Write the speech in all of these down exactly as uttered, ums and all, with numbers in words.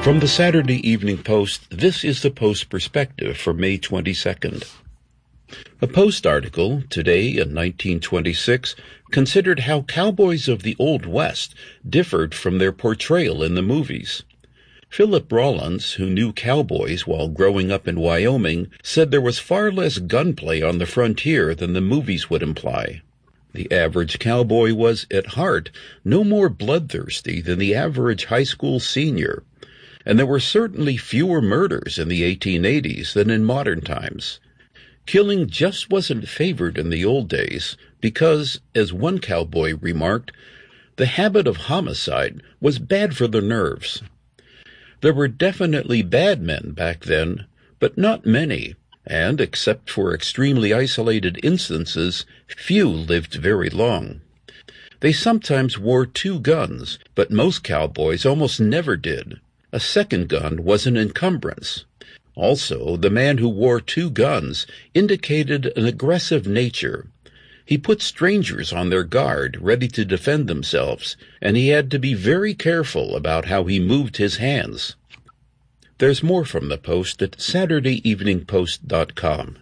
From the Saturday Evening Post, this is the Post Perspective for May twenty-second. A Post article, today in nineteen twenty-six, considered how cowboys of the Old West differed from their portrayal in the movies. Philip Rawlins, who knew cowboys while growing up in Wyoming, said there was far less gunplay on the frontier than the movies would imply. The average cowboy was, at heart, no more bloodthirsty than the average high school senior, and there were certainly fewer murders in the eighteen eighties than in modern times. Killing just wasn't favored in the old days because, as one cowboy remarked, the habit of homicide was bad for the nerves. There were definitely bad men back then, but not many, and, except for extremely isolated instances, few lived very long. They sometimes wore two guns, but most cowboys almost never did. A second gun was an encumbrance. Also, the man who wore two guns indicated an aggressive nature. He put strangers on their guard, ready to defend themselves, and he had to be very careful about how he moved his hands. There's more from the Post at saturday evening post dot com.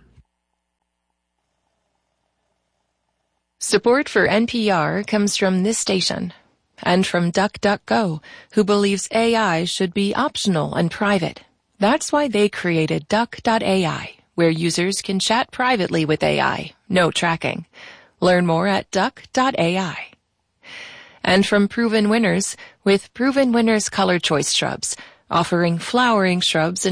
Support for N P R comes from this station and from DuckDuckGo, who believes A I should be optional and private. That's why they created Duck dot A I, where users can chat privately with A I, no tracking. Learn more at Duck dot A I. And from Proven Winners, with Proven Winners Color Choice Shrubs, offering flowering shrubs in